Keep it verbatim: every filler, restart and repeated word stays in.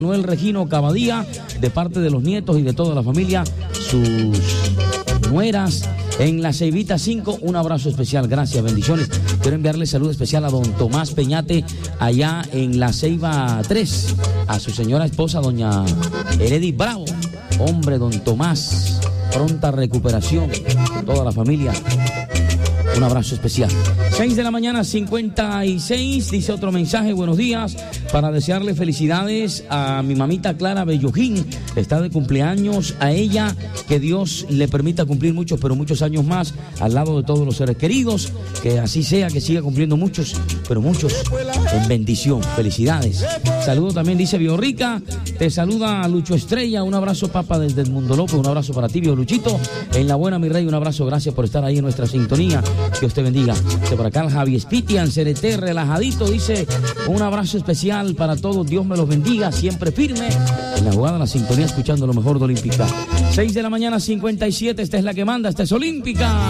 Manuel Regino Cavadía, de parte de los nietos y de toda la familia, sus nueras en la Ceibita cinco, un abrazo especial, gracias, bendiciones. Quiero enviarle salud especial a don Tomás Peñate, allá en la Ceiba tres, a su señora esposa, doña Heredi Bravo. Hombre, don Tomás, pronta recuperación, toda la familia. Un abrazo especial. seis de la mañana, cincuenta y seis, dice otro mensaje, buenos días, para desearle felicidades a mi mamita Clara Bellojín, está de cumpleaños, a ella, que Dios le permita cumplir muchos, pero muchos años más, al lado de todos los seres queridos, que así sea, que siga cumpliendo muchos, pero muchos, en bendición, felicidades. Saludo también, dice Biorrica, te saluda Lucho Estrella, un abrazo, papá, desde Edmundo López, un abrazo para ti, Bio Luchito, en la buena, mi rey, un abrazo, gracias por estar ahí en nuestra sintonía. Dios te bendiga. De por acá el Javi Spitian, Cereté, relajadito, dice, un abrazo especial para todos, Dios me los bendiga, siempre firme, en la jugada, la sintonía, escuchando lo mejor de Olímpica. seis de la mañana, cincuenta y siete, esta es la que manda, esta es Olímpica.